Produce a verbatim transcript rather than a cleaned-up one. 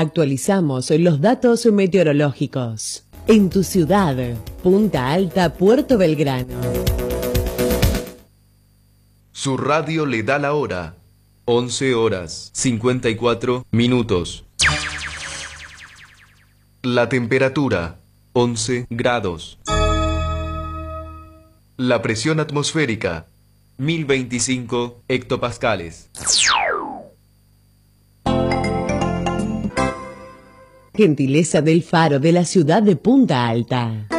Actualizamos los datos meteorológicos. En tu ciudad, Punta Alta, Puerto Belgrano. Su radio le da la hora. once horas, cincuenta y cuatro minutos. La temperatura, once grados. La presión atmosférica, mil veinticinco hectopascales. Gentileza del Faro de la ciudad de Punta Alta.